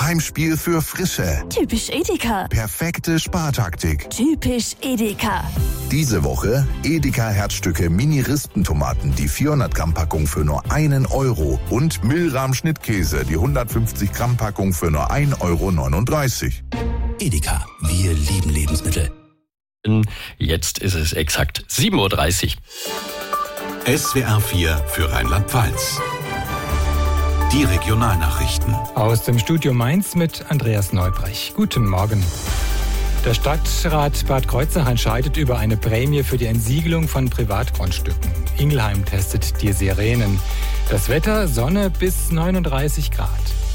Heimspiel für Frische. Typisch Edeka. Perfekte Spartaktik. Typisch Edeka. Diese Woche Edeka Herzstücke Mini-Rispentomaten, die 400 Gramm Packung für nur 1 Euro und Milram Schnittkäse, die 150 Gramm Packung für nur 1,39 Euro. Edeka, wir lieben Lebensmittel. Jetzt ist es exakt 7:30 Uhr. SWR 4 für Rheinland-Pfalz. Die Regionalnachrichten. Aus dem Studio Mainz mit Andreas Neubrech. Guten Morgen. Der Stadtrat Bad Kreuznach entscheidet über eine Prämie für die Entsiegelung von Privatgrundstücken. Ingelheim testet die Sirenen. Das Wetter, Sonne bis 39 Grad.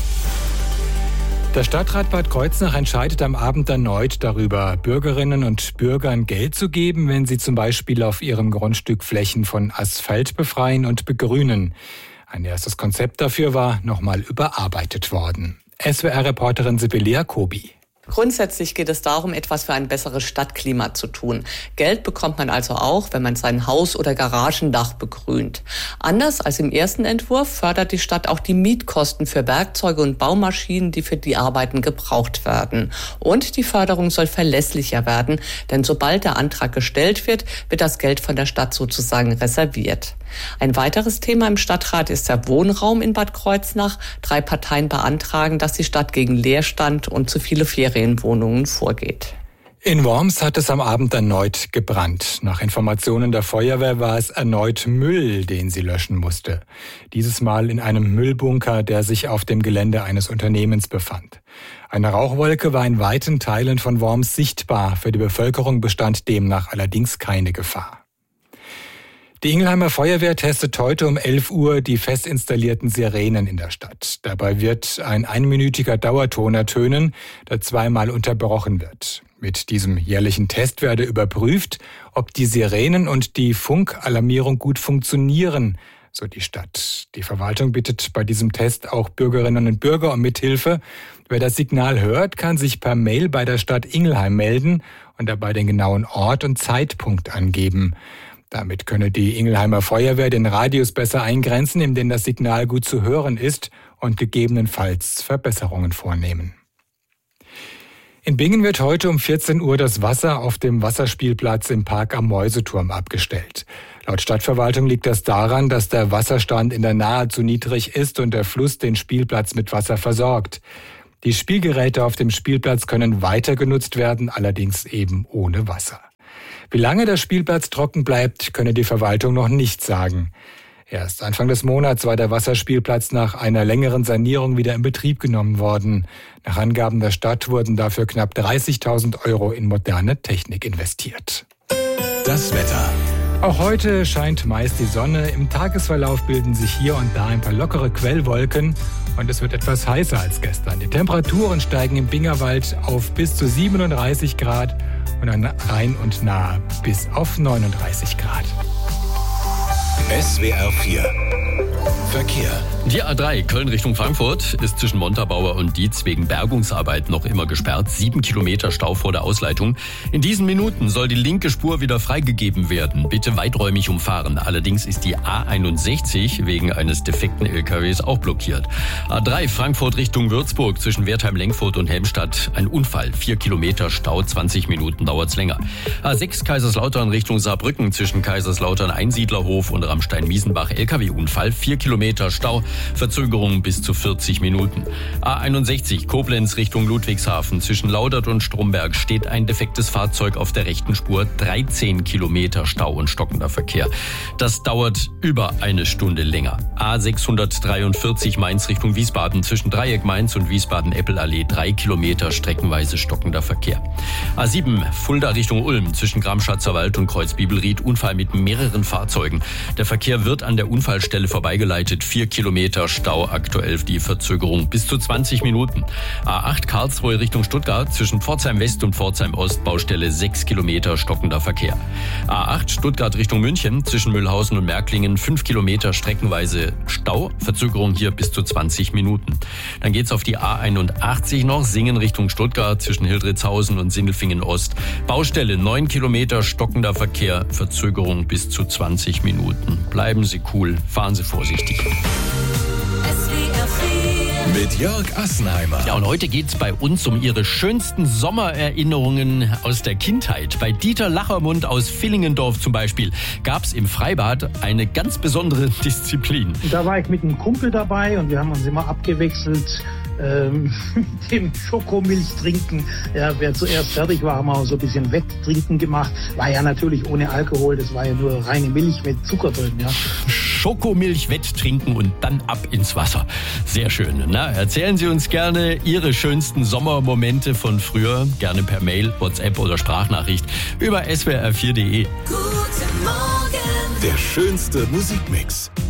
Der Stadtrat Bad Kreuznach entscheidet am Abend erneut darüber, Bürgerinnen und Bürgern Geld zu geben, wenn sie zum Beispiel auf ihrem Grundstück Flächen von Asphalt befreien und begrünen. Ein erstes Konzept dafür war nochmal überarbeitet worden. SWR-Reporterin Sibylle Jacobi. Grundsätzlich geht es darum, etwas für ein besseres Stadtklima zu tun. Geld bekommt man also auch, wenn man sein Haus- oder Garagendach begrünt. Anders als im ersten Entwurf fördert die Stadt auch die Mietkosten für Werkzeuge und Baumaschinen, die für die Arbeiten gebraucht werden. Und die Förderung soll verlässlicher werden, denn sobald der Antrag gestellt wird, wird das Geld von der Stadt sozusagen reserviert. Ein weiteres Thema im Stadtrat ist der Wohnraum in Bad Kreuznach. 3 Parteien beantragen, dass die Stadt gegen Leerstand und zu viele Ferienwohnungen vorgeht. In Worms hat es am Abend erneut gebrannt. Nach Informationen der Feuerwehr war es erneut Müll, den sie löschen musste. Dieses Mal in einem Müllbunker, der sich auf dem Gelände eines Unternehmens befand. Eine Rauchwolke war in weiten Teilen von Worms sichtbar. Für die Bevölkerung bestand demnach allerdings keine Gefahr. Die Ingelheimer Feuerwehr testet heute um 11 Uhr die fest installierten Sirenen in der Stadt. Dabei wird ein einminütiger Dauerton ertönen, der 2-mal unterbrochen wird. Mit diesem jährlichen Test werde überprüft, ob die Sirenen und die Funkalarmierung gut funktionieren, so die Stadt. Die Verwaltung bittet bei diesem Test auch Bürgerinnen und Bürger um Mithilfe. Wer das Signal hört, kann sich per Mail bei der Stadt Ingelheim melden und dabei den genauen Ort und Zeitpunkt angeben. Damit könne die Ingelheimer Feuerwehr den Radius besser eingrenzen, in dem das Signal gut zu hören ist und gegebenenfalls Verbesserungen vornehmen. In Bingen wird heute um 14 Uhr das Wasser auf dem Wasserspielplatz im Park am Mäuseturm abgestellt. Laut Stadtverwaltung liegt das daran, dass der Wasserstand in der Nahe zu niedrig ist und der Fluss den Spielplatz mit Wasser versorgt. Die Spielgeräte auf dem Spielplatz können weiter genutzt werden, allerdings eben ohne Wasser. Wie lange der Spielplatz trocken bleibt, könne die Verwaltung noch nicht sagen. Erst Anfang des Monats war der Wasserspielplatz nach einer längeren Sanierung wieder in Betrieb genommen worden. Nach Angaben der Stadt wurden dafür knapp 30.000 € in moderne Technik investiert. Das Wetter. Auch heute scheint meist die Sonne. Im Tagesverlauf bilden sich hier und da ein paar lockere Quellwolken und es wird etwas heißer als gestern. Die Temperaturen steigen im Bingerwald auf bis zu 37 Grad und an Rhein und Nahe bis auf 39 Grad. SWR 4 Verkehr. Die A3 Köln Richtung Frankfurt ist zwischen Montabaur und Dietz wegen Bergungsarbeit noch immer gesperrt. 7 Kilometer Stau vor der Ausleitung. In diesen Minuten soll die linke Spur wieder freigegeben werden. Bitte weiträumig umfahren. Allerdings ist die A61 wegen eines defekten LKWs auch blockiert. A3 Frankfurt Richtung Würzburg zwischen Wertheim-Lenkfurt und Helmstadt. Ein Unfall. 4 Kilometer Stau, 20 Minuten dauert's länger. A6 Kaiserslautern Richtung Saarbrücken zwischen Kaiserslautern Einsiedlerhof und Ramstein-Miesenbach LKW-Unfall. 4 Kilometer Stau, Verzögerung bis zu 40 Minuten. A61 Koblenz Richtung Ludwigshafen. Zwischen Laudert und Stromberg steht ein defektes Fahrzeug auf der rechten Spur. 13 Kilometer Stau und stockender Verkehr. Das dauert über eine Stunde länger. A643 Mainz Richtung Wiesbaden. Zwischen Dreieck Mainz und Wiesbaden-Eppelallee 3 Kilometer streckenweise stockender Verkehr. A7 Fulda Richtung Ulm. Zwischen Gramschatzer und Kreuzbibelried. Unfall mit mehreren Fahrzeugen. Der Verkehr wird an der Unfallstelle vorbeigeleitet. 4 Kilometer Stau, aktuell die Verzögerung bis zu 20 Minuten. A8 Karlsruhe Richtung Stuttgart, zwischen Pforzheim West und Pforzheim Ost, Baustelle 6 Kilometer stockender Verkehr. A8 Stuttgart Richtung München, zwischen Mühlhausen und Märklingen 5 Kilometer streckenweise Stau, Verzögerung hier bis zu 20 Minuten. Dann geht's auf die A81 noch, Singen Richtung Stuttgart, zwischen Hildritzhausen und Sindelfingen Ost. Baustelle 9 Kilometer stockender Verkehr, Verzögerung bis zu 20 Minuten. Bleiben Sie cool, fahren Sie vorsichtig. SWR 4 mit Jörg Assenheimer. Ja, und heute geht's bei uns um Ihre schönsten Sommererinnerungen aus der Kindheit. Bei Dieter Lachermund aus Villingendorf zum Beispiel gab's im Freibad eine ganz besondere Disziplin. Da war ich mit einem Kumpel dabei und wir haben uns immer abgewechselt. Dem Schokomilch trinken. Ja, wer zuerst fertig war, haben wir auch so ein bisschen Wetttrinken gemacht. War ja natürlich ohne Alkohol, das war ja nur reine Milch mit Zucker drin. Ja. Schokomilch wetttrinken und dann ab ins Wasser. Sehr schön. Na, erzählen Sie uns gerne Ihre schönsten Sommermomente von früher. Gerne per Mail, WhatsApp oder Sprachnachricht über swr4.de. Der schönste Musikmix